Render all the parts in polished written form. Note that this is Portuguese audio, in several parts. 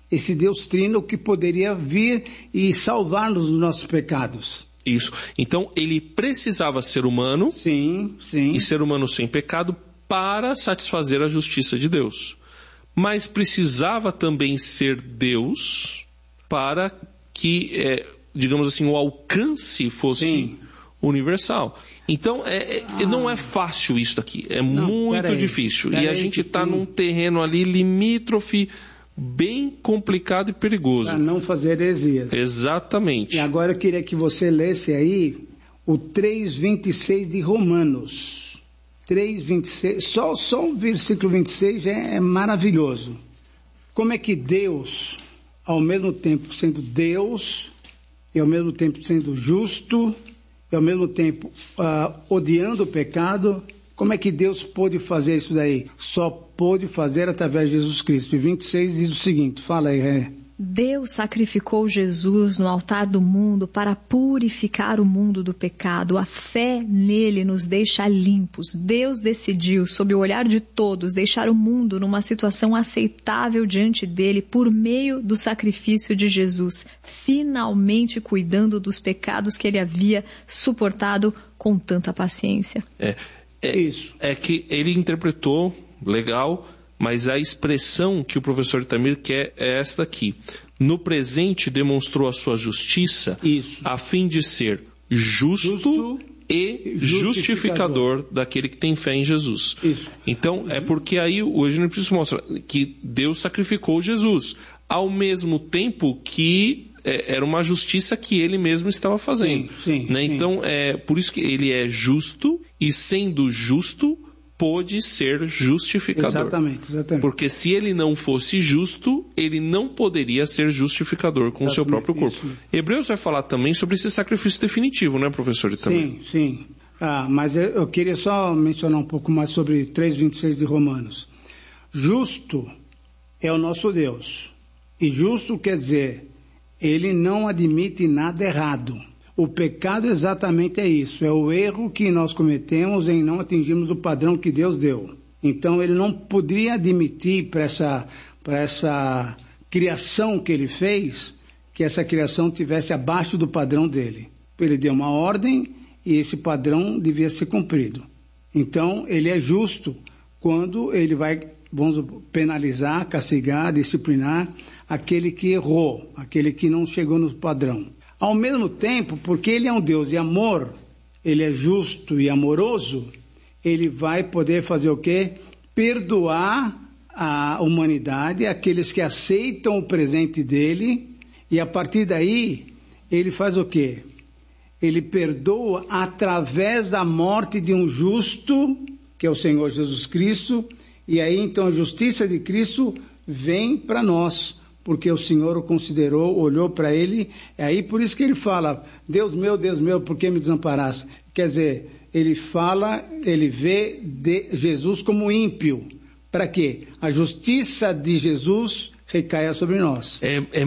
esse Deus Trino que poderia vir e salvar-nos dos nossos pecados. Isso. Então, ele precisava ser humano, sim. E ser humano sem pecado para satisfazer a justiça de Deus. Mas precisava também ser Deus para que, digamos assim, o alcance fosse universal. Então, não é fácil isso aqui. Muito difícil. E a gente está num terreno ali limítrofe, bem complicado e perigoso. Para não fazer heresias. Exatamente. E agora eu queria que você lesse aí o 3:26 de Romanos. 3:26, só o versículo 26 é maravilhoso. Como é que Deus, ao mesmo tempo sendo Deus, e ao mesmo tempo sendo justo, e ao mesmo tempo odiando o pecado, como é que Deus pôde fazer isso daí? Só pôde fazer através de Jesus Cristo. E 26 diz o seguinte, fala aí, Deus sacrificou Jesus no altar do mundo para purificar o mundo do pecado. A fé nele nos deixa limpos. Deus decidiu, sob o olhar de todos, deixar o mundo numa situação aceitável diante dele por meio do sacrifício de Jesus, finalmente cuidando dos pecados que ele havia suportado com tanta paciência. Isso. É que ele interpretou, legal, mas a expressão que o professor Itamir quer é esta aqui. No presente demonstrou a sua justiça, a fim de ser justo e justificador daquele que tem fé em Jesus. Isso. Então, é porque aí o Eugênio Cristo mostra que Deus sacrificou Jesus, ao mesmo tempo que era uma justiça que ele mesmo estava fazendo. Sim. Então, por isso que ele é justo, e sendo justo, pôde ser justificador. Exatamente. Porque se ele não fosse justo, ele não poderia ser justificador com o seu próprio corpo. Isso. Hebreus vai falar também sobre esse sacrifício definitivo, né, professor? Sim. Mas eu queria só mencionar um pouco mais sobre 3:26 de Romanos. Justo é o nosso Deus. E justo quer dizer, ele não admite nada errado. O pecado exatamente é isso, é o erro que nós cometemos em não atingirmos o padrão que Deus deu. Então ele não poderia admitir para essa criação que ele fez, que essa criação estivesse abaixo do padrão dele. Ele deu uma ordem e esse padrão devia ser cumprido. Então ele é justo quando ele vai, vamos penalizar, castigar, disciplinar aquele que errou, aquele que não chegou no padrão. Ao mesmo tempo, porque ele é um Deus de amor, ele é justo e amoroso, ele vai poder fazer o quê? Perdoar a humanidade, aqueles que aceitam o presente dele, e a partir daí, ele faz o quê? Ele perdoa através da morte de um justo, que é o Senhor Jesus Cristo, e aí então a justiça de Cristo vem para nós, porque o Senhor o considerou, olhou para ele, aí por isso que ele fala, Deus meu, por que me desamparaste? Quer dizer, ele fala, ele vê Jesus como ímpio. Para quê? A justiça de Jesus recaia sobre nós.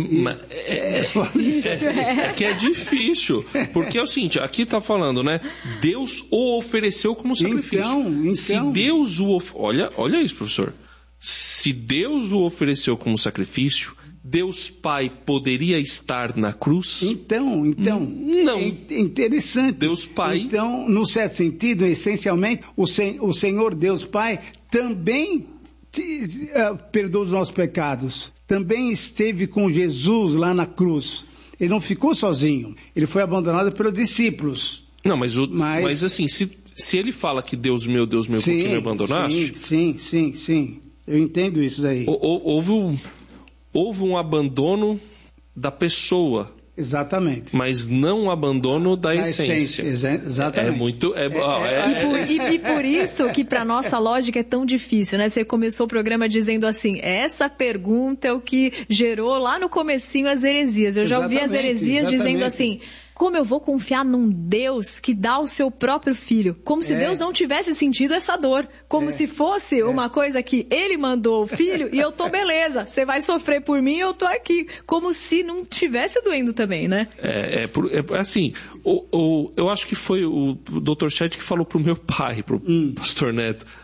Que é difícil, porque é o seguinte, aqui está falando, né? Deus o ofereceu como sacrifício. Então. Se Deus olha isso, professor. Se Deus o ofereceu como sacrifício, Deus Pai poderia estar na cruz? Então, não. É interessante. Deus Pai. Então, no certo sentido, essencialmente, o Senhor Deus Pai também perdoa os nossos pecados. Também esteve com Jesus lá na cruz. Ele não ficou sozinho. Ele foi abandonado pelos discípulos. Não, mas assim, se ele fala que Deus meu, por que me abandonaste? Sim. Eu entendo isso daí. Houve um abandono da pessoa. Exatamente. Mas não um abandono da essência. Exatamente. E por isso que para nossa lógica é tão difícil, né? Você começou o programa dizendo assim, essa pergunta é o que gerou lá no comecinho as heresias. Eu já ouvi as heresias dizendo assim, como eu vou confiar num Deus que dá o seu próprio filho? Como se Deus não tivesse sentido essa dor. Como se fosse uma coisa que ele mandou o filho e eu tô beleza. Você vai sofrer por mim e eu tô aqui. Como se não tivesse doendo também, né? Assim, eu acho que foi o Dr. Chet que falou pro meu pai, pro pastor Neto.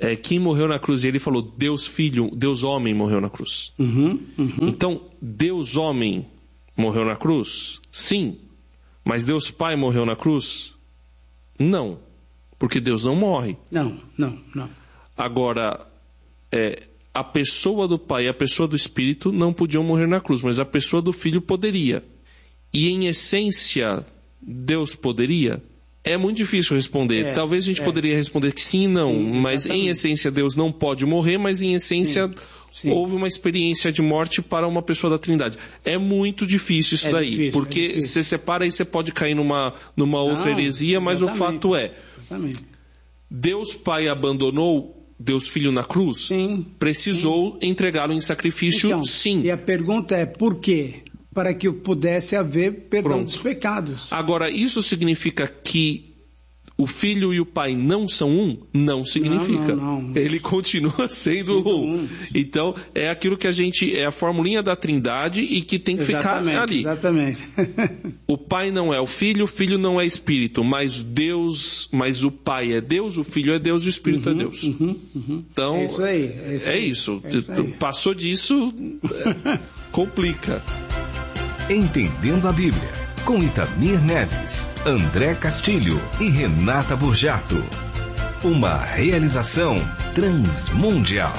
quem morreu na cruz, e ele falou Deus Filho, Deus Homem morreu na cruz. Então, Deus Homem morreu na cruz? Sim. Mas Deus Pai morreu na cruz? Não. Porque Deus não morre. Não. Agora, a pessoa do Pai e a pessoa do Espírito não podiam morrer na cruz, mas a pessoa do Filho poderia. E em essência, Deus poderia? É muito difícil responder. Talvez a gente poderia responder que sim e não, mas em essência Deus não pode morrer, mas em essência houve uma experiência de morte para uma pessoa da Trindade. É muito difícil isso daí, difícil, porque você separa e você pode cair numa outra heresia, mas o fato é, Deus Pai abandonou Deus Filho na cruz? Sim. Precisou entregá-lo em sacrifício? Então, sim. E a pergunta é, por quê? Para que pudesse haver perdão dos pecados. Agora, isso significa que o Filho e o Pai não são um? Não significa. Não. Ele continua sendo um. Então, é aquilo que é a formulinha da Trindade e que tem que ficar ali. Exatamente. O Pai não é o Filho não é Espírito, mas o Pai é Deus, o Filho é Deus e o Espírito é Deus. Então, é isso aí. É isso. Passou disso, complica. Entendendo a Bíblia, com Itamir Neves, André Castilho e Renata Burjato. Uma realização transmundial.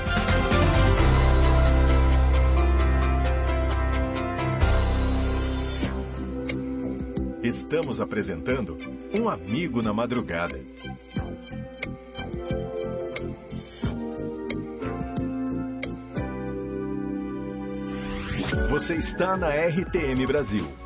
Estamos apresentando Um Amigo na Madrugada. Você está na RTM Brasil,